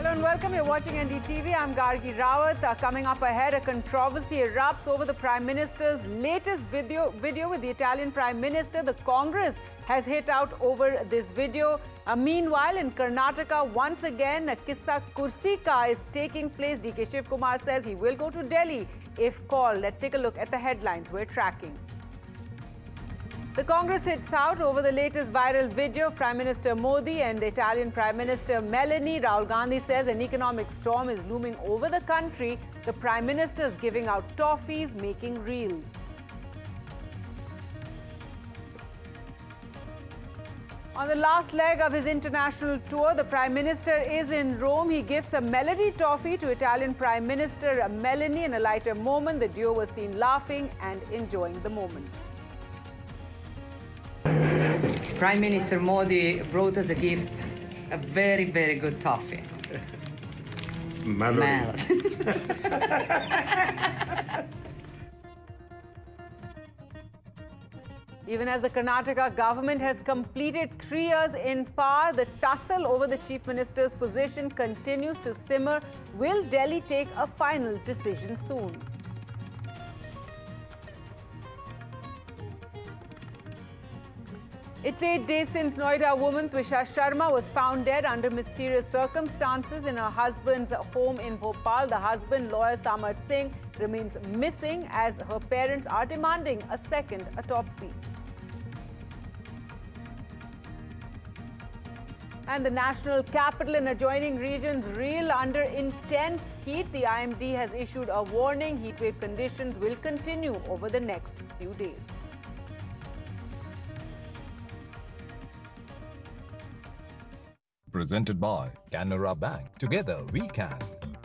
Hello and welcome. You're watching NDTV. I'm Gargi Rawat. Coming up ahead, a controversy erupts over the Prime Minister's latest video with the Italian Prime Minister. The Congress has hit out over this video. Meanwhile, in Karnataka, once again, a Kissa Kursi Ka is taking place. DK Shiv Kumar says he will go to Delhi if called. Let's take a look at the headlines we're tracking. The Congress hits out over the latest viral video of Prime Minister Modi and Italian Prime Minister Meloni. Rahul Gandhi says an economic storm is looming over the country. The Prime Minister is giving out toffees, making reels. On the last leg of his international tour, the Prime Minister is in Rome. He gifts a Melody toffee to Italian Prime Minister Meloni. In a lighter moment, the duo was seen laughing and enjoying the moment. Prime Minister Modi brought us a gift, a very, very good toffee. Even as the Karnataka government has completed 3 years in power, the tussle over the Chief Minister's position continues to simmer. Will Delhi take a final decision soon? It's 8 days since Noida woman Twisha Sharma was found dead under mysterious circumstances in her husband's home in Bhopal. The husband, lawyer Samarth Singh, remains missing as her parents are demanding a second autopsy. And the national capital and adjoining regions reel under intense heat. The IMD has issued a warning. Heatwave conditions will continue over the next few days. Presented by Canara Bank. Together we can.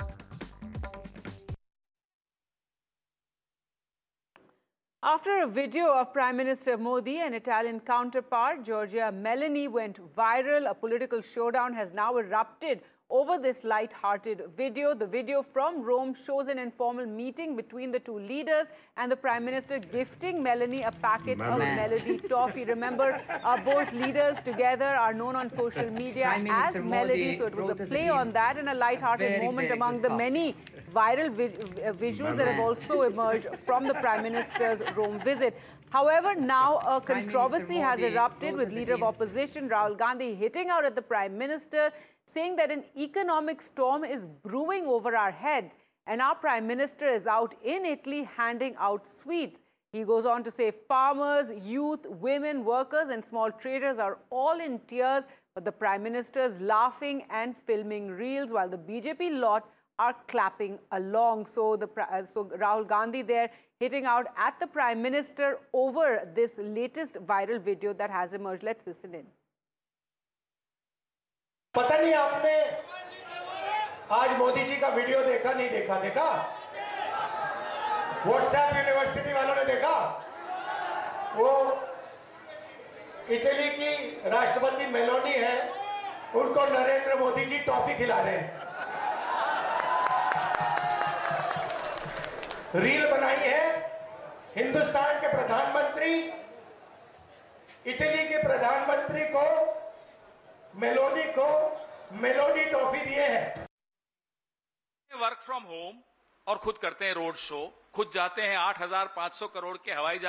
After a video of Prime Minister Modi and Italian counterpart Giorgia Meloni went viral, a political showdown has now erupted over this light-hearted video. The video from Rome shows an informal meeting between the two leaders and the Prime Minister gifting Meloni a packet of Melody toffee. Remember, both leaders together are known on social media as Melody, so it was a play on that and a light-hearted moment among the many viral visuals that have also emerged from the Prime Minister's Rome visit. However, now a controversy has erupted with leader of opposition Rahul Gandhi hitting out at the Prime Minister, saying that an economic storm is brewing over our heads and our Prime Minister is out in Italy handing out sweets. He goes on to say farmers, youth, women, workers and small traders are all in tears, but the Prime Minister is laughing and filming reels while the BJP lot are clapping along. So Rahul Gandhi there hitting out at the Prime Minister over this latest viral video that has emerged. Let's listen in. पता नहीं आपने आज मोदी जी का video देखा नहीं देखा WhatsApp university वालों ने देखा वो इटली की राष्ट्रपति मेलोनी है उनको नरेंद्र मोदी जी टॉफी खिला रहे हैं रील बनाई है हिंदुस्तान के प्रधानमंत्री इटली के प्रधानमंत्री को मेलोनी को मेलोडी टॉफी दिए हैं। वर्क फ्रॉम होम और खुद करते हैं रोड शो, खुद जाते हैं 8,500 करोड़ के हवाई जहाज